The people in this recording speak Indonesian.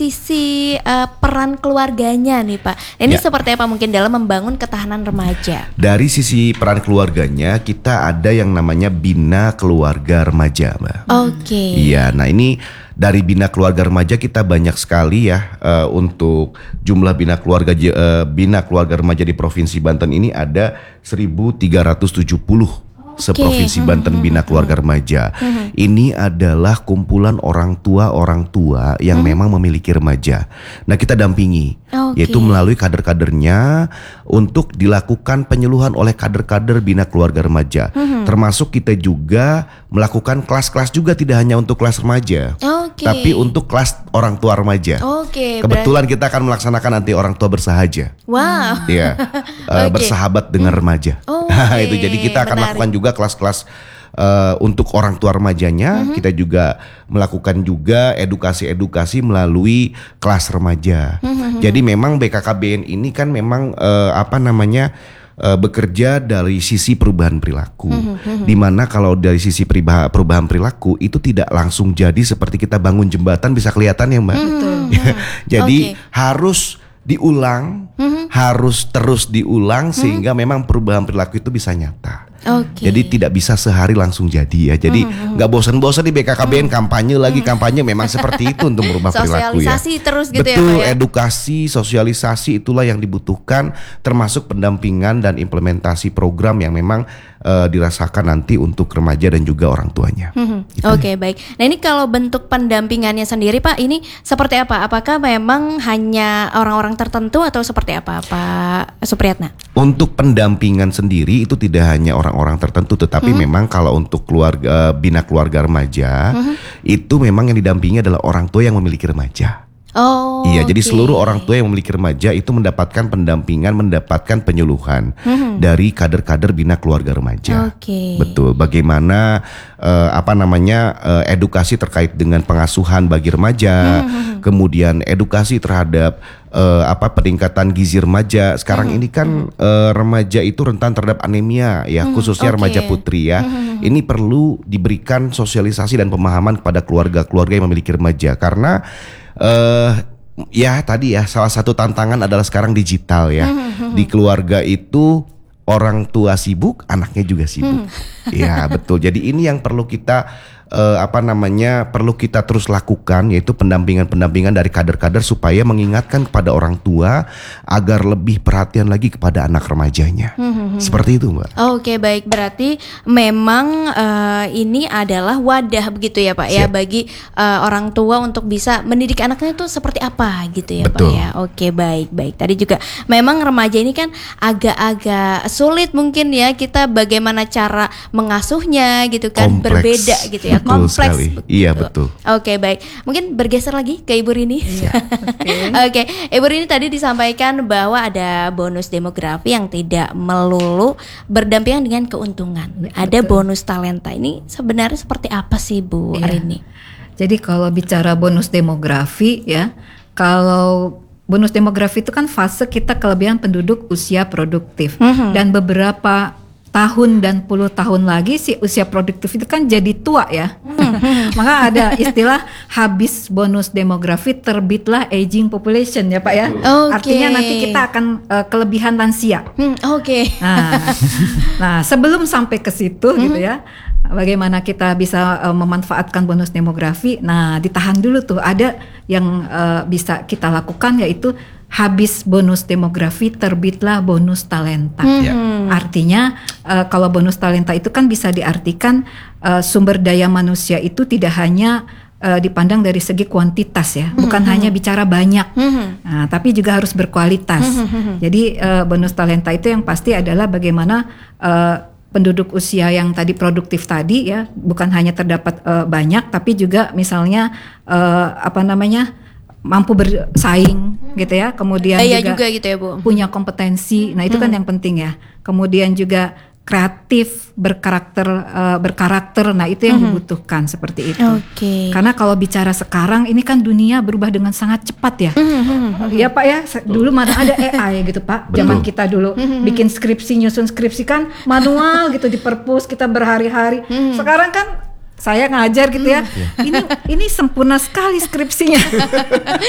sisi peran keluarganya nih Pak. Ini seperti apa mungkin dalam membangun ketahanan remaja? Dari sisi peran keluarganya, kita ada yang namanya Bina Keluarga Remaja, Mbak. Oke. Iya, nah ini dari Bina Keluarga Remaja kita banyak sekali ya untuk jumlah Bina Keluarga Remaja di Provinsi Banten ini ada 1.370. Seprovinsi Banten Bina Keluarga Remaja. Ini adalah kumpulan orang tua yang memang memiliki remaja. Nah, kita dampingi, yaitu melalui kader-kadernya untuk dilakukan penyuluhan oleh kader-kader Bina Keluarga Remaja. Termasuk kita juga melakukan kelas-kelas juga, tidak hanya untuk kelas remaja, tapi untuk kelas orang tua remaja. Kebetulan kita akan melaksanakan nanti orang tua bersahaja. Wow. Iya, bersahabat dengan remaja. Itu jadi kita akan lakukan juga kelas-kelas untuk orang tua remajanya. Kita juga melakukan juga edukasi melalui kelas remaja. Jadi memang BKKBN ini kan memang bekerja dari sisi perubahan perilaku. Dimana kalau dari sisi perubahan perilaku itu tidak langsung jadi seperti kita bangun jembatan bisa kelihatan ya Mbak. Jadi harus diulang, harus terus diulang sehingga memang perubahan perilaku itu bisa nyata. Jadi tidak bisa sehari langsung jadi ya. Jadi nggak bosan-bosan di BKKBN kampanye memang seperti itu untuk merubah perilaku ya. Sosialisasi terus gitu. Betul, ya Pak ya. edukasi, sosialisasi itulah yang dibutuhkan, termasuk pendampingan dan implementasi program yang memang dirasakan nanti untuk remaja dan juga orang tuanya. Oke, baik. Nah ini kalau bentuk pendampingannya sendiri Pak, ini seperti apa? Apakah memang hanya orang-orang tertentu atau seperti apa Pak Supriyatna? Untuk pendampingan sendiri itu tidak hanya orang-orang tertentu, tetapi memang kalau untuk Bina Keluarga Remaja itu memang yang didampingi adalah orang tua yang memiliki remaja. Jadi seluruh orang tua yang memiliki remaja itu mendapatkan pendampingan, mendapatkan penyuluhan dari kader-kader Bina Keluarga Remaja. Betul. Bagaimana edukasi terkait dengan pengasuhan bagi remaja, kemudian edukasi terhadap peningkatan gizi remaja. Sekarang ini kan remaja itu rentan terhadap anemia ya, khususnya remaja putri ya. Ini perlu diberikan sosialisasi dan pemahaman kepada keluarga-keluarga yang memiliki remaja karena salah satu tantangan adalah sekarang digital ya. Di keluarga itu orang tua sibuk, anaknya juga sibuk. Ya betul. Jadi ini yang perlu kita perlu kita terus lakukan, yaitu pendampingan dari kader-kader supaya mengingatkan kepada orang tua agar lebih perhatian lagi kepada anak remajanya. Seperti itu Mbak. Oke, baik, berarti memang ini adalah wadah begitu ya Pak. Ya, bagi orang tua untuk bisa mendidik anaknya itu seperti apa gitu ya. Betul. Pak ya. Oke, baik. Tadi juga memang remaja ini kan agak-agak sulit mungkin ya, kita bagaimana cara mengasuhnya gitu kan. Kompleks. Berbeda gitu ya. Betul kompleks. Sekali. Iya betul. Oke, baik. Mungkin bergeser lagi ke Ibu Rini. Oke, Ibu Rini tadi disampaikan bahwa ada bonus demografi yang tidak melulu berdampingan dengan keuntungan. Ada bonus talenta. Ini sebenarnya seperti apa sih Bu Rini? Jadi kalau bicara bonus demografi ya, kalau bonus demografi itu kan fase kita kelebihan penduduk usia produktif dan beberapa tahun dan puluh tahun lagi si usia produktif itu kan jadi tua ya. Maka ada istilah habis bonus demografi terbitlah aging population ya Pak ya. Artinya nanti kita akan kelebihan lansia. Nah, sebelum sampai ke situ gitu ya, bagaimana kita bisa memanfaatkan bonus demografi. Nah, ditahan dulu tuh, ada yang bisa kita lakukan yaitu habis bonus demografi terbitlah bonus talenta. Artinya kalau bonus talenta itu kan bisa diartikan sumber daya manusia itu tidak hanya dipandang dari segi kuantitas ya, bukan hanya bicara banyak, tapi juga harus berkualitas. Jadi bonus talenta itu yang pasti adalah bagaimana penduduk usia yang tadi produktif tadi ya, bukan hanya terdapat banyak, tapi juga misalnya mampu bersaing gitu ya, kemudian juga gitu ya, Bu. Punya kompetensi. Nah itu kan yang penting ya. Kemudian juga kreatif, berkarakter. Nah itu yang dibutuhkan seperti itu. Karena kalau bicara sekarang ini kan dunia berubah dengan sangat cepat ya. Ya Pak ya, dulu mana ada AI gitu Pak. Zaman kita dulu bikin skripsi, nyusun skripsi kan manual gitu di perpus, kita berhari-hari. Sekarang kan saya ngajar gitu ya. Ini sempurna sekali skripsinya.